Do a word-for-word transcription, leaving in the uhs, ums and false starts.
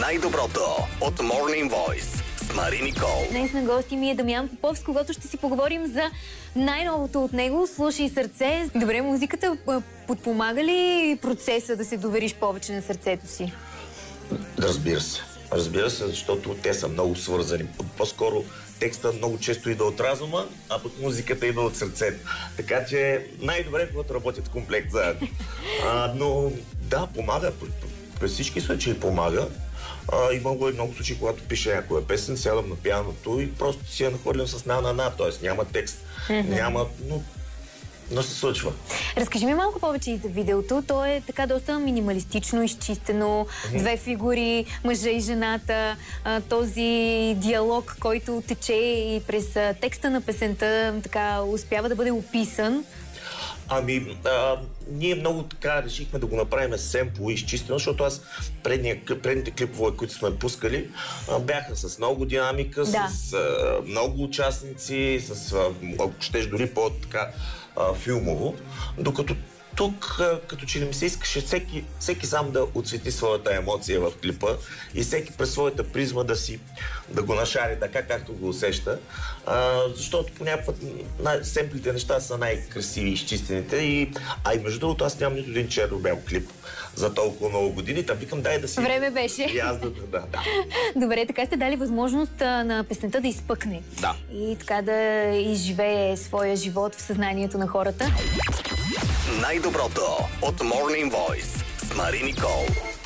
Най-доброто от Morning Voice с Мари Никол. Днес на гости ми е Дамян Попов, с когото ще си поговорим за най-новото от него "Слушай сърце". Добре, музиката подпомага ли процеса да се довериш повече на сърцето си? Разбира се. Разбира се, защото те са много свързани. По-скоро текста много често идва от разума, а пък музиката идва от сърцето. Така че най-добре, когато работят в комплект заедно. А, но да, помага. През всички случаи помага. А, имало и много случаи, когато пише някоя песен, сядам на пианото и просто си я нахвърлям с на-на-на, т.е. няма текст. Mm-hmm. Няма, но, но се случва. Разкажи ми малко повече и за видеото. То е така доста минималистично, изчистено. Mm-hmm. Две фигури, мъжа и жената. А, този диалог, който тече и през а, текста на песента, така успява да бъде описан. Ами, а, ние много така решихме да го направим семпло и изчистено, защото аз предния, предните клипове, които сме пускали, а, бяха с много динамика, да. с а, много участници, с, а, ако щеш, дори по-така филмово, докато тук, като че ли ми се искаше всеки, всеки сам да отсвети своята емоция в клипа и всеки през своята призма да си да го нашари така, както го усеща. А, защото по някакъв път семплите неща са най-красиви и изчистените. И, а и между другото, аз нямам нито един черно-бял клип за толкова много години. Та викам, дай да си... Време беше. И аз да, да, да. Добре, така сте дали възможност а, на песента да изпъкне. Да. И така да изживее своя живот в съзнанието на хората. Най-доброто от Morning Voice с Мари Никол.